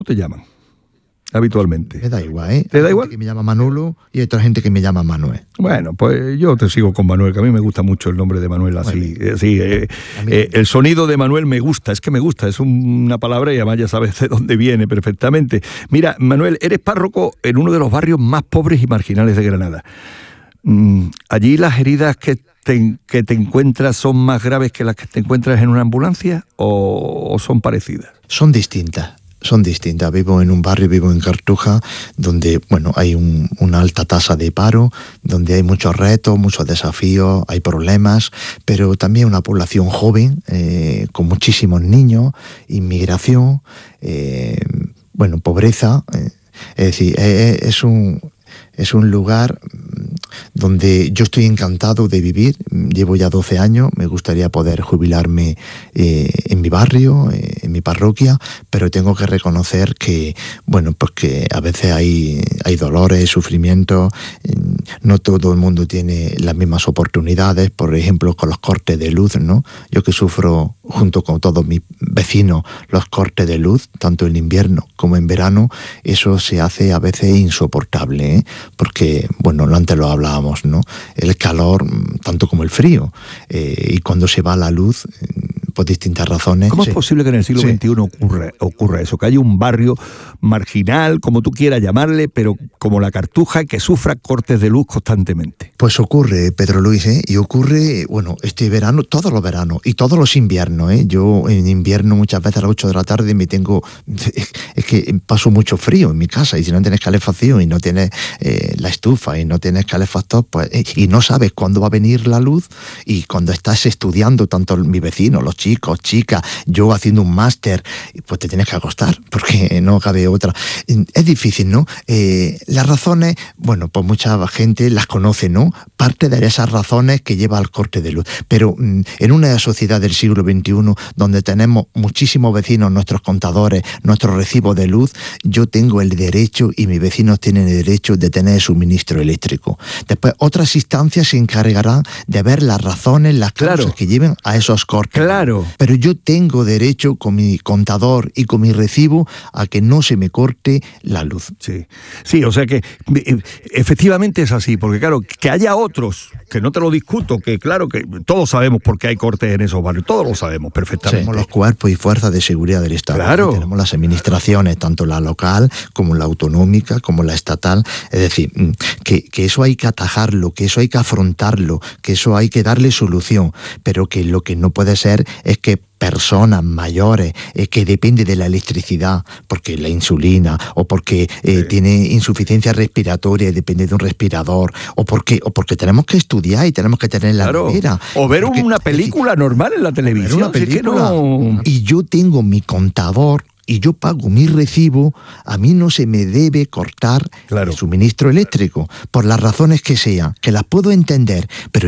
te llaman habitualmente? Me da igual, ¿eh? ¿Te da Hay igual? gente que me llama Manolo y hay otra gente que me llama Manuel. Bueno, pues yo te sigo con Manuel, que a mí me gusta mucho el nombre de Manuel así. El sonido de Manuel me gusta, es una palabra y además ya sabes de dónde viene perfectamente. Mira, Manuel, eres párroco en uno de los barrios más pobres y marginales de Granada. ¿Allí las heridas que te encuentras son más graves que las que te encuentras en una ambulancia o son parecidas? Son distintas. Vivo en un barrio, vivo en Cartuja, donde hay una alta tasa de paro, donde hay muchos retos, muchos desafíos, hay problemas, pero también una población joven, con muchísimos niños, inmigración, pobreza. Es decir, es un lugar donde yo estoy encantado de vivir. Llevo ya 12 años, me gustaría poder jubilarme en mi barrio, en mi parroquia, pero tengo que reconocer que, porque a veces hay dolores, sufrimientos, no todo el mundo tiene las mismas oportunidades, por ejemplo, con los cortes de luz, ¿no? Yo que sufro, junto con todos mis vecinos, los cortes de luz, tanto en invierno como en verano, eso se hace a veces insoportable, ¿eh? Porque, antes lo hablábamos, ¿no? El calor, tanto como el frío, y cuando se va la luz, por distintas razones. ¿Cómo es posible que en el siglo XXI ocurra eso? Que haya un barrio marginal, como tú quieras llamarle, pero como la Cartuja, que sufra cortes de luz constantemente. Pues ocurre, Pedro Luis, y ocurre, este verano, todos los veranos y todos los inviernos, ¿eh? Yo en invierno muchas veces a las 8 de la tarde es que paso mucho frío en mi casa, y si no tienes calefacción y no tienes la estufa y no tienes calefactor, pues, y no sabes cuándo va a venir la luz, y cuando estás estudiando, tanto mi vecino, los chicos, chicas, yo haciendo un máster, pues te tienes que acostar, porque no cabe otra. Es difícil, ¿no? Las razones, pues mucha gente las conoce, ¿no? Parte de esas razones que lleva al corte de luz. Pero en una sociedad del siglo XXI, donde tenemos muchísimos vecinos, nuestros contadores, nuestros recibos de luz, yo tengo el derecho y mis vecinos tienen el derecho de tener suministro eléctrico. Después, otras instancias se encargarán de ver las razones, las causas que lleven a esos cortes. Claro. Pero yo tengo derecho, con mi contador y con mi recibo, a que no se me corte la luz. Sí, o sea que efectivamente es así, porque claro, que haya otros, que no te lo discuto, que claro que todos sabemos por qué hay cortes en esos barrios, todos lo sabemos perfectamente. Tenemos los cuerpos y fuerzas de seguridad del Estado. Claro. Tenemos las administraciones, tanto la local como la autonómica, como la estatal. Es decir, que eso hay que atajarlo, que eso hay que afrontarlo, que eso hay que darle solución, pero que lo que no puede ser es que personas mayores que dependen de la electricidad, porque la insulina, o porque tiene insuficiencia respiratoria y depende de un respirador, o porque tenemos que estudiar y tenemos que tener la nevera. O ver una película normal en la televisión. Una película. Si es que no... Y yo tengo mi contador y yo pago mi recibo, a mí no se me debe cortar el suministro eléctrico, por las razones que sean, que las puedo entender, pero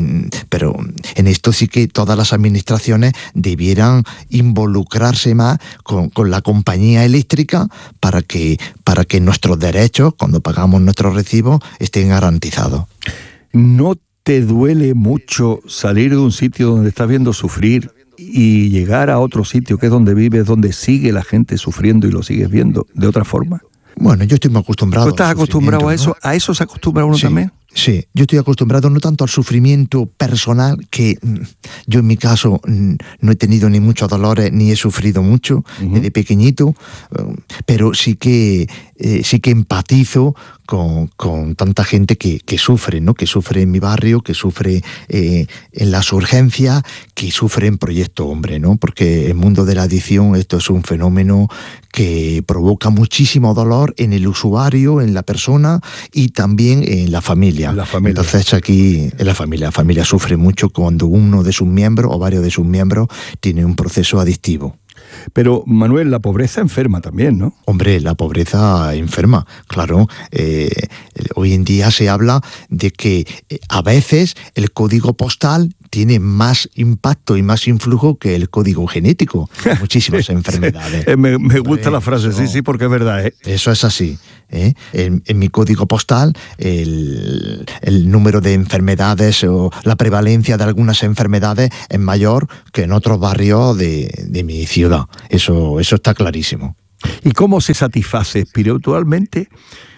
en esto sí que todas las administraciones debieran involucrarse más con la compañía eléctrica para que nuestros derechos, cuando pagamos nuestros recibos, estén garantizados. ¿No te duele mucho salir de un sitio donde estás viendo sufrir y llegar a otro sitio que es donde vives, donde sigue la gente sufriendo y lo sigues viendo de otra forma? Yo estoy muy acostumbrado. ¿Tú estás acostumbrado a eso? ¿No? ¿A eso se acostumbra uno también? Sí, yo estoy acostumbrado no tanto al sufrimiento personal, que yo en mi caso no he tenido ni muchos dolores ni he sufrido mucho desde pequeñito, pero sí que empatizo con tanta gente que sufre, ¿no? Que sufre en mi barrio, que sufre en las urgencias, que sufre en Proyecto Hombre, ¿no? Porque el mundo de la adicción, esto es un fenómeno que provoca muchísimo dolor en el usuario, en la persona y también en la familia. Entonces aquí en la familia sufre mucho cuando uno de sus miembros o varios de sus miembros tiene un proceso adictivo. Pero, Manuel, la pobreza enferma también, ¿no? Hombre, la pobreza enferma, claro. Hoy en día se habla de que a veces el código postal tiene más impacto y más influjo que el código genético. Muchísimas enfermedades. Me gusta la frase, sí, porque es verdad. Eso es así. En mi código postal, el número de enfermedades o la prevalencia de algunas enfermedades es mayor que en otros barrios de mi ciudad. Eso está clarísimo. ¿Y cómo se satisface espiritualmente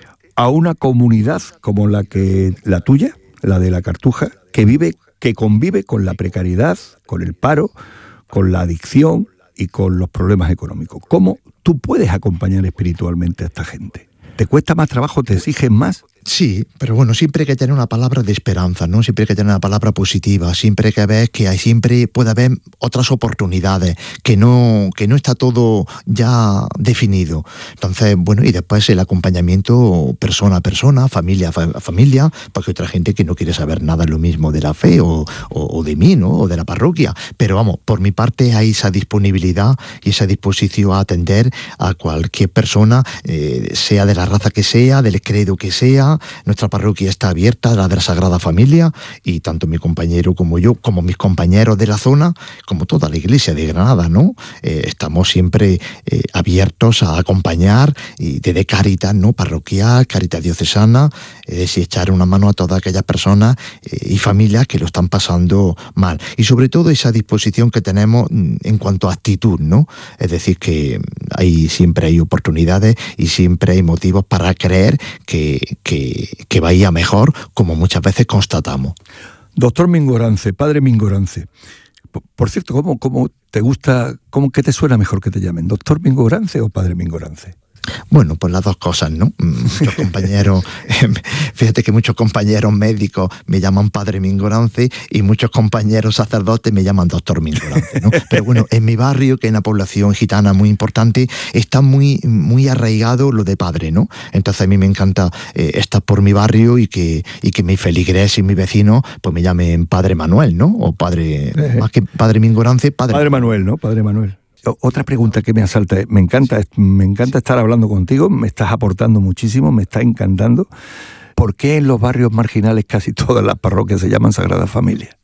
a una comunidad como la tuya, la de la Cartuja, que convive con la precariedad, con el paro, con la adicción y con los problemas económicos? ¿Cómo tú puedes acompañar espiritualmente a esta gente? ¿Te cuesta más trabajo? ¿Te exigen más? Sí, pero bueno, siempre hay que tener una palabra de esperanza, ¿no? Siempre hay que tener una palabra positiva, siempre hay que ver que siempre puede haber otras oportunidades, que no está todo ya definido. Entonces, bueno, y después el acompañamiento persona a persona, familia a familia, porque hay otra gente que no quiere saber nada lo mismo de la fe o de mí, ¿no? O de la parroquia. Pero vamos, por mi parte hay esa disponibilidad y esa disposición a atender a cualquier persona, sea de la raza que sea, del credo que sea. Nuestra parroquia está abierta, la de la Sagrada Familia, y tanto mi compañero como yo, como mis compañeros de la zona, como toda la iglesia de Granada, ¿no? Estamos siempre abiertos a acompañar, y desde Cáritas, ¿no? Parroquial, Cáritas diocesana, y echar una mano a todas aquellas personas y familias que lo están pasando mal. Y sobre todo esa disposición que tenemos en cuanto a actitud, ¿no? Es decir, que siempre hay oportunidades y siempre hay motivos para creer que va a ir a mejor, como muchas veces constatamos. Doctor Mingorance, padre Mingorance. Por cierto, ¿cómo te gusta, qué te suena mejor que te llamen? ¿Doctor Mingorance o padre Mingorance? Bueno, pues las dos cosas, ¿no? Muchos compañeros, fíjate que muchos compañeros médicos me llaman padre Mingorance y muchos compañeros sacerdotes me llaman doctor Mingorance, ¿no? Pero bueno, en mi barrio, que es una población gitana muy importante, está muy, muy arraigado lo de padre, ¿no? Entonces a mí me encanta estar por mi barrio y que mis feligreses y mis vecinos pues me llamen padre Manuel, ¿no? O padre, más que padre Mingorance, padre Manuel, ¿no? Padre Manuel. Otra pregunta que me asalta, me encanta estar hablando contigo, me estás aportando muchísimo, me está encantando. ¿Por qué en los barrios marginales casi todas las parroquias se llaman Sagrada Familia?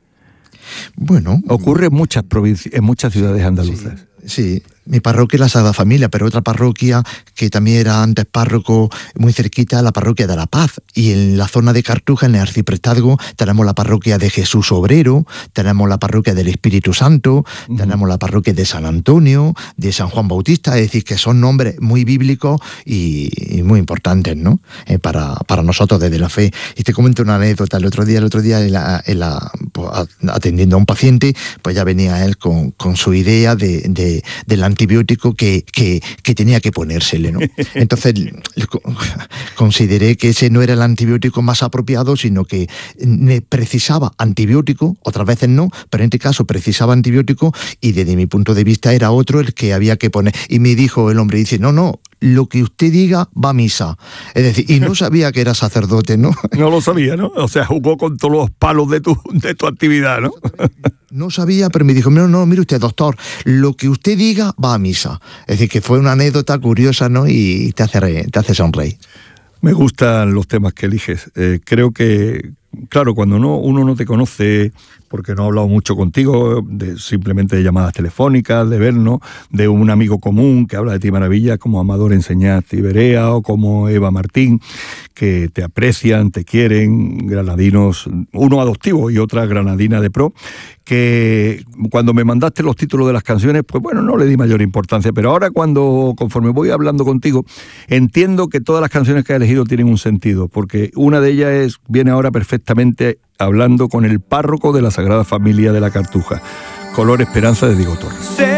Bueno, ocurre en muchas ciudades andaluzas. Sí, mi parroquia es la Sagrada Familia, pero otra parroquia que también era antes párroco muy cerquita, la parroquia de La Paz. Y en la zona de Cartuja, en el arciprestazgo, tenemos la parroquia de Jesús Obrero, tenemos la parroquia del Espíritu Santo, tenemos la parroquia de San Antonio, de San Juan Bautista, es decir, que son nombres muy bíblicos y muy importantes, ¿no? Para nosotros desde la fe. Y te comento una anécdota. El otro día pues, atendiendo a un paciente, pues ya venía él con su idea del antibiótico que tenía que ponérsele, ¿no? Entonces consideré que ese no era el antibiótico más apropiado, sino que precisaba antibiótico, otras veces no, pero en este caso precisaba antibiótico y desde mi punto de vista era otro el que había que poner. Y me dijo el hombre, dice, no, lo que usted diga va a misa. Es decir, y no sabía que era sacerdote, ¿no? No lo sabía, ¿no? O sea, jugó con todos los palos de tu actividad, ¿no? No sabía, pero me dijo, no, mire usted, doctor, lo que usted diga va a misa. Es decir, que fue una anécdota curiosa, ¿no? Y te hace sonreír. Me gustan los temas que eliges. Creo que, claro, cuando uno no te conoce, porque no he hablado mucho contigo, simplemente de llamadas telefónicas, de vernos, de un amigo común que habla de ti maravilla, como Amador Enseñat Iberea o como Eva Martín, que te aprecian, te quieren, granadinos, uno adoptivo y otra granadina de pro, que cuando me mandaste los títulos de las canciones, pues bueno, no le di mayor importancia, pero ahora conforme voy hablando contigo, entiendo que todas las canciones que he elegido tienen un sentido, porque una de ellas viene ahora perfectamente hablando con el párroco de la Sagrada Familia de la Cartuja, Color Esperanza de Diego Torres.